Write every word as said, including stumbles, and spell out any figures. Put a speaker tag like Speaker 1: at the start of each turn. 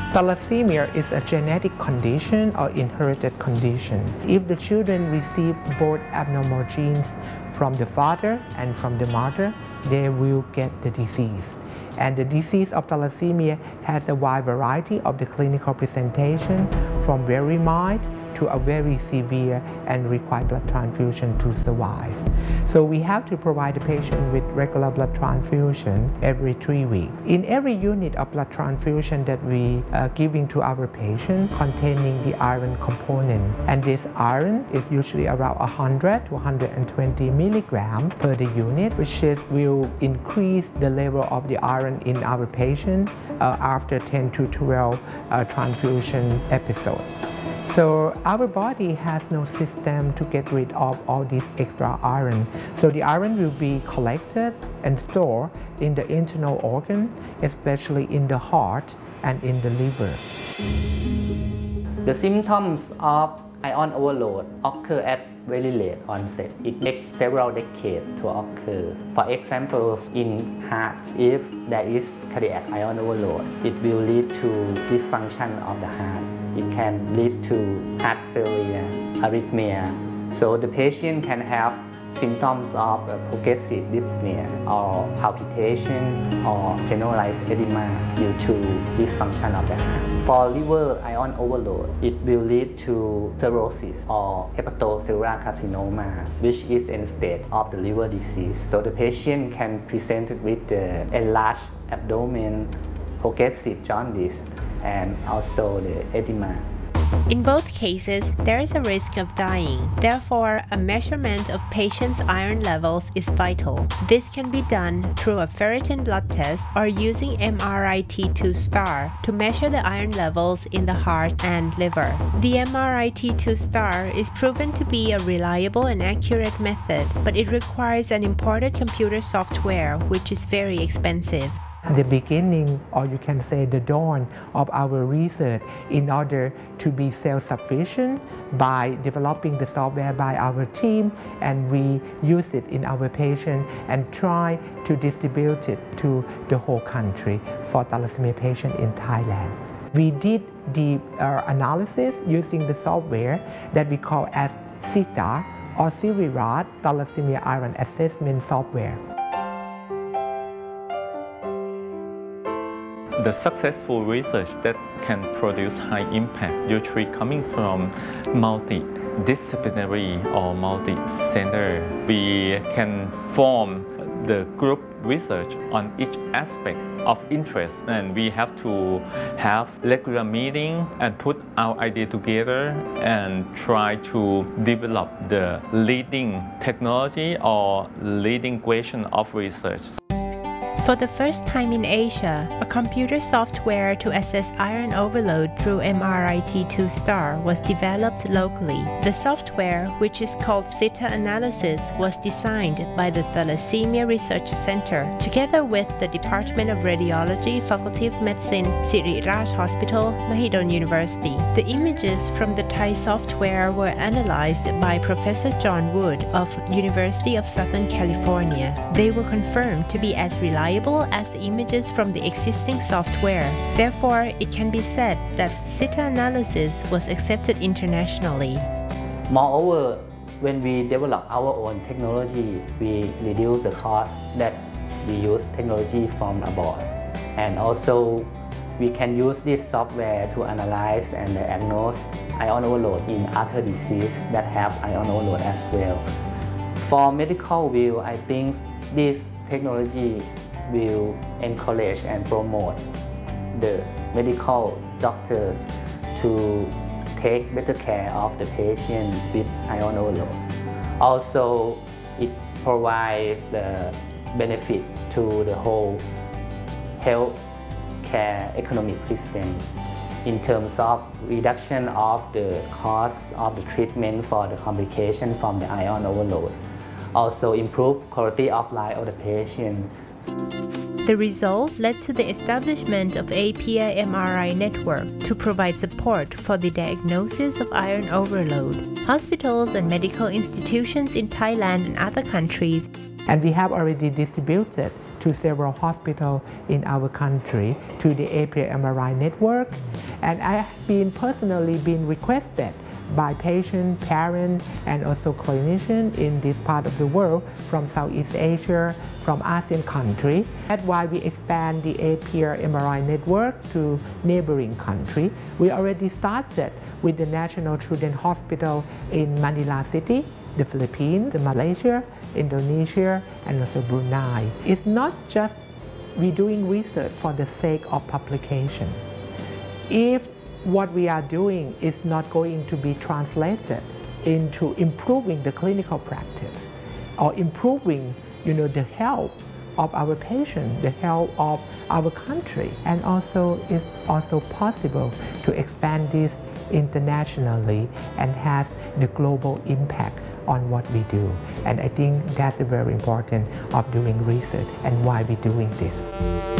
Speaker 1: Thalassemia is a genetic condition or inherited condition. If the children receive both abnormal genes from the father and from the mother, they will get the disease. And the disease of thalassemia has a wide variety of the clinical presentation, from very mild to a very severe and require blood transfusion to survive. So we have to provide the patient with regular blood transfusion every three weeks. In every unit of blood transfusion that we are giving to our patient containing the iron component, and this iron is usually around one hundred to one hundred twenty milligrams per the unit, which is, will increase the level of the iron in our patient uh, after ten to twelve uh, transfusion episodes. So our body has no system to get rid of all this extra iron. So the iron will be collected and stored in the internal organ, especially in the heart and in the liver.
Speaker 2: The symptoms of iron overload occur at very late onset. It takes several decades to occur. For example, in heart, if there is cardiac iron overload, it will lead to dysfunction of the heart. It can lead to heart failure, arrhythmia. So the patient can have symptoms of progressive dyspnea or palpitation or generalized edema due to dysfunction of the heart. For liver iron overload, it will lead to cirrhosis or hepatocellular carcinoma, which is end stage of the liver disease. So the patient can present with the enlarged abdomen, progressive jaundice, and also the edema.
Speaker 3: In both cases, there is a risk of dying. Therefore, a measurement of patients' iron levels is vital. This can be done through a ferritin blood test or using M R I T two star to measure the iron levels in the heart and liver. The M R I T two star is proven to be a reliable and accurate method, but it requires an imported computer software, which is very expensive.
Speaker 1: The beginning, or you can say the dawn of our research in order to be self-sufficient by developing the software by our team, and we use it in our patient and try to distribute it to the whole country for thalassemia patients in Thailand. We did the uh, analysis using the software that we call as SITA or Siriraj Thalassemia Iron Assessment Software.
Speaker 4: The successful research that can produce high impact usually coming from multidisciplinary or multi-center. We can form the group research on each aspect of interest, and we have to have regular meeting and put our idea together and try to develop the leading technology or leading question of research.
Speaker 3: For the first time in Asia, a computer software to assess iron overload through M R I T two star was developed locally. The software, which is called SITA Analysis, was designed by the Thalassemia Research Center together with the Department of Radiology, Faculty of Medicine, Siriraj Hospital, Mahidol University. The images from the Thai software were analyzed by Professor John Wood of University of Southern California. They were confirmed to be as reliable as the images from the existing software. Therefore, it can be said that SITA Analysis was accepted internationally.
Speaker 2: Moreover, when we develop our own technology, we reduce the cost that we use technology from abroad. And also, we can use this software to analyze and diagnose iron overload in other diseases that have iron overload as well. For medical view, I think this technology will encourage and promote the medical doctors to take better care of the patient with iron overload. Also, it provides the benefit to the whole health care economic system in terms of reduction of the cost of the treatment for the complication from the iron overload. Also improve quality of life of the patient.
Speaker 3: The result led to the establishment of A P I M R I network to provide support for the diagnosis of iron overload. Hospitals and medical institutions in Thailand and other countries.
Speaker 1: And we have already distributed to several hospitals in our country to the A P I M R I network. And I have been personally been requested by patients, parents, and also clinicians in this part of the world from Southeast Asia, from ASEAN countries. That's why we expand the A P I M R I network to neighboring countries. We already started with the National Children's Hospital in Manila City, the Philippines, Malaysia, Indonesia, and also Brunei. It's not just we doing research for the sake of publication. If what we are doing is not going to be translated into improving the clinical practice or improving, you know, the health of our patients, the health of our country, and also it's also possible to expand this internationally and have the global impact on what we do. And I think that's very important of doing research and why we're doing this.